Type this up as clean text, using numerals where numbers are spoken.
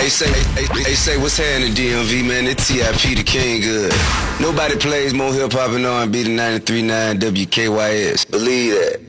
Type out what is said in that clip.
They say what's happening, DMV, man? It's TIP, the king good. Nobody plays more hip hop and R&B than 93.9 WKYS. Believe that.